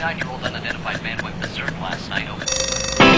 29-year-old unidentified man went berserk last night over